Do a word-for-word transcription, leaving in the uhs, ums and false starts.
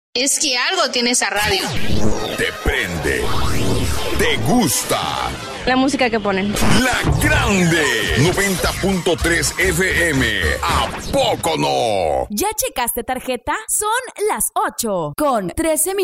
Es que algo tiene esa radio. Te prende. Te gusta. La música que ponen. La Grande. noventa punto tres F M. ¿A poco no? ¿Ya checaste tarjeta? Son las ocho con trece minutos.